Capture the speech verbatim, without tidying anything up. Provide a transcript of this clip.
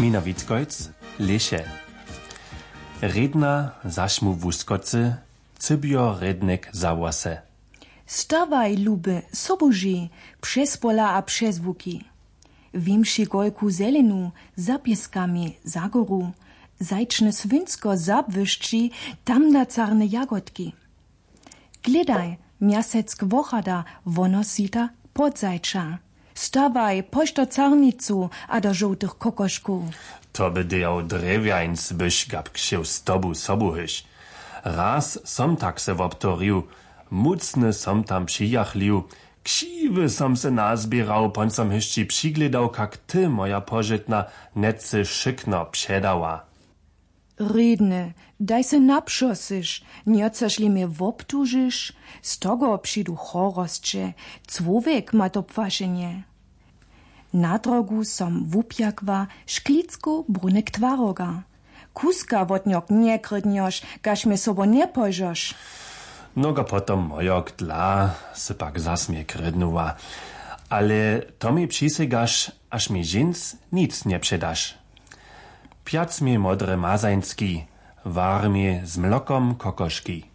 Minowitskojc, Lesie. Redna zaśmu wuskocy, cybio rednek zawłase. Stawaj, luby, sobuży, przez pola a przez łuki. Wimszy golku zelenu, za pieskami, za goru, zajczne swynsko zabwyszczy, tam na carne jagodki. Gledaj, miaseck wochada, wonosita, podzajcza. Stawaj, poś do carnicu, a do żółtych kokoszków. To by diał drewiańc, byś gabksił z tobu sobuhyś. Raz som tak se woptorił, mucny som tam przyjachlił, ksiwy som se nazbierał, pon som hyszci przygledał, kak ty, moja pożytna, necy szykno przedała. Redne, daj se napszosysz, nie coś li mnie woptużysz, z tego przyjdu chorostcze, człowiek ma to pwaszenie. Na drogu som wupjakwa, szklicku brunek twaroga. Kuska wotniok nie krydniosz, gaż mnie sobo nie pojrzosz. Noga potom mojok dla se pak zasmie krydnuwa, ale to mi przysygasz, aż mi žins nic nie przedasz. Piac mi modre mazański, war mi z mlokom kokoszki.